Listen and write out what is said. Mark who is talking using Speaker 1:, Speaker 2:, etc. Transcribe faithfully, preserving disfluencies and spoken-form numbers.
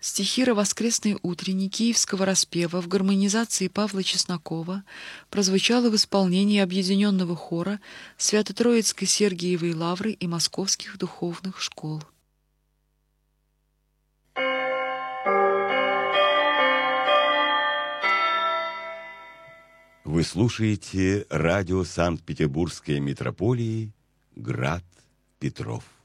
Speaker 1: Стихира «Воскресный утренний» Киевского распева в гармонизации Павла Чеснокова прозвучала в исполнении объединенного хора Свято-Троицкой Сергиевой Лавры и Московских духовных школ.
Speaker 2: Вы слушаете радио Санкт-Петербургской митрополии «Град Петров».